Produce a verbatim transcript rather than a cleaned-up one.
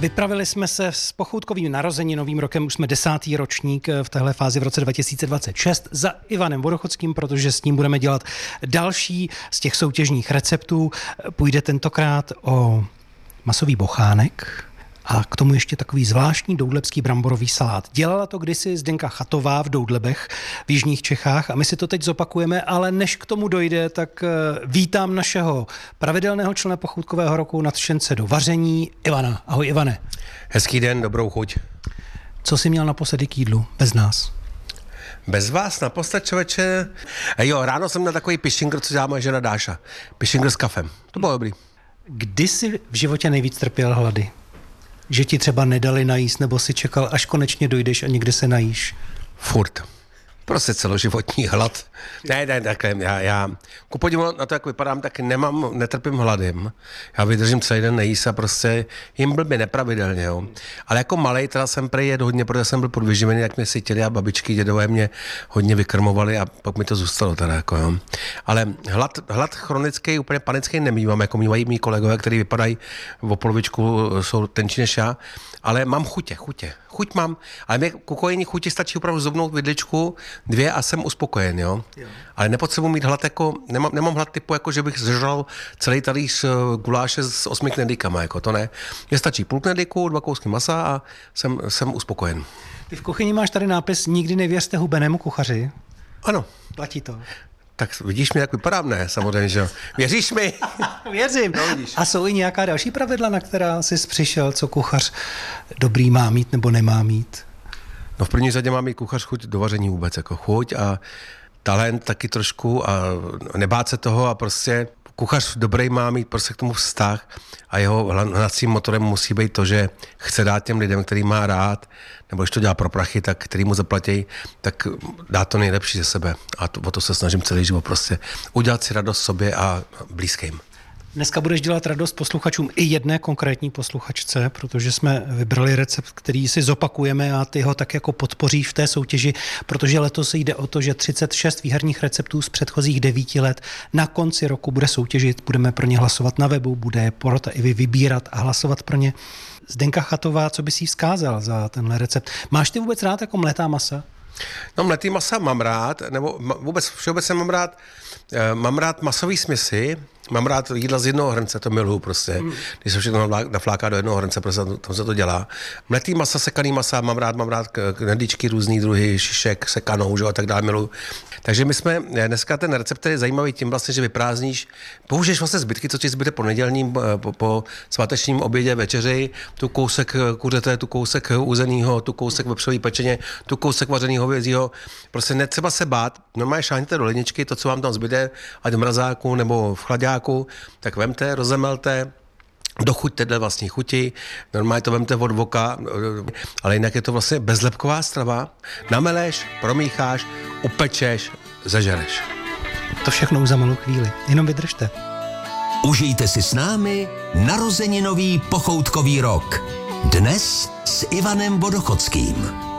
Vypravili jsme se s pochoutkovým narozeninovým rokem, už jsme desátý ročník v téhle fázi v roce dva tisíce dvacet šest za Ivanem Vodochodským, protože s ním budeme dělat další z těch soutěžních receptů. Půjde tentokrát o masový bochánek a k tomu ještě takový zvláštní doudlebský bramborový salát. Dělala to kdysi Zdenka Chatová v Doudlebech v jižních Čechách a my si to teď zopakujeme, ale než k tomu dojde, tak vítám našeho pravidelného člena pochoutkového roku, nadšence do vaření, Ivana. Ahoj Ivane. Hezký den, dobrou chuť. Co jsi měl naposledy k jídlu bez nás? Bez vás naposled, člověče? Jo, ráno jsem měl takový pišingr, co dělá moje žena Dáša. Pišingr s kafem. To bylo dobrý. Kdy jsi v životě nejvíc trpěl hlady? Že ti třeba nedali najíst, nebo si čekal, až konečně dojdeš a někde se najíš? Furt. Prostě celoživotní hlad. Ne, ne, takhle, já, já ku podivu na to, jak vypadám, tak nemám, netrpím hladem. Já vydržím celý den nejíst a prostě jim blbě nepravidelně, jo. Ale jako malej teda jsem prej jet hodně, protože jsem byl podvyživený, jak mě sytili a babičky, dědové mě hodně vykrmovali a pak mi to zůstalo teda, jako jo. Ale hlad, hlad chronický, úplně panický nemývám, jako mývají mý kolegové, kteří vypadají o polovičku, jsou tenčí než já, ale mám chutě, chutě. Chuť mám, ale mě k ukojení chuti stačí opravdu zobnout vidličku, dvě a jsem uspokojen, jo. jo. Ale nepotřebuji mít hlad jako, nemám, nemám hlad typu, jako že bych zžral celý talíř guláše s osmi knedlíkama, jako to ne. Mně stačí půl knedlíku, dva kousky masa a jsem, jsem uspokojen. Ty v kuchyni máš tady nápis nikdy nevěřte hubenému kuchaři. Ano. Platí to. Tak vidíš mi, jak vypadám, ne? Samozřejmě, že jo. Věříš mi? Věřím. No, vidíš. A jsou i nějaká další pravidla, na která jsi přišel, co kuchař dobrý má mít nebo nemá mít? No v první řadě má mít kuchař chuť do vaření vůbec, jako chuť a talent taky trošku a nebát se toho a prostě kuchař dobrý má mít prostě k tomu vztah a jeho hnacím motorem musí být to, že chce dát těm lidem, který má rád, nebo když to dělá pro prachy, tak který mu zaplatí, tak dá to nejlepší ze sebe. A to, o to se snažím celý život prostě udělat si radost sobě a blízkým. Dneska budeš dělat radost posluchačům i jedné konkrétní posluchačce, protože jsme vybrali recept, který si zopakujeme a ty ho tak jako podpoříš v té soutěži, protože letos jde o to, že třicet šest výherních receptů z předchozích devíti let na konci roku bude soutěžit, budeme pro ně hlasovat na webu, bude porota i vy vybírat a hlasovat pro ně. Zdenka Chatová, co bys jí vzkázal za tenhle recept? Máš ty vůbec rád jako mletá masa? No mletý masa mám rád, nebo vůbec všeobecně mám rád, mám rád masový směsi, mám rád jídla z jednoho hrnce, to miluju prostě, mm. když se všechno nafláká do jednoho hrnce, prostě tam se to dělá. Mletý masa, sekaný masa, mám rád, mám rád knedlíčky, různý druhy, šišek, sekanou, že a tak dále, miluju. Takže my jsme, dneska ten recept je zajímavý tím vlastně, že vyprázdníš, použiješ vlastně zbytky, co ti zbyde po nedělním, po, po svátečním obědě, večeři, tu kousek kuřete, tu kousek uzenýho, tu kousek vepřový pečeně, tu kousek vařenýho hovězího. Prostě netřeba se bát, normálně šáhněte do ledničky, to, co vám tam zbyde, ať v mrazáku nebo v chladáku, tak vemte, rozemelte, dochuťte dle vlastní chuti, normálně to vemte od voka, ale jinak je to vlastně bezlepková strava. Nameleš, promícháš, upečeš, zažereš. To všechno už za malou chvíli, jenom vydržte. Užijte si s námi narozeninový pochoutkový rok. Dnes s Ivanem Vodochodským.